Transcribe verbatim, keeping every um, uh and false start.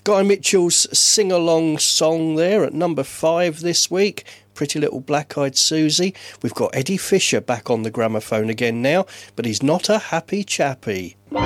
Guy Mitchell's sing-along song there at number five this week. Pretty Little Black-Eyed Susie. We've got Eddie Fisher back on the gramophone again now, but he's not a happy chappy.